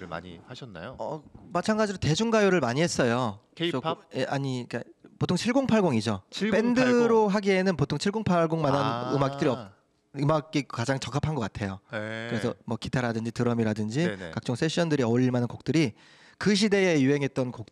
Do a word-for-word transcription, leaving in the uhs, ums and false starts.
노래를 많이 하셨나요? 어, 마찬가지로 대중가요를 많이 했어요. K-팝? 조금- 예, 아니 그러니까 보통 칠공팔공이죠. 칠공팔공. 밴드로 하기에는 보통 칠공팔공만한 아. 음악들이 없, 음악이 가장 적합한 것 같아요. 네. 그래서 뭐 기타라든지 드럼이라든지 네네. 각종 세션들이 어울릴 만한 곡들이 그 시대에 유행했던 곡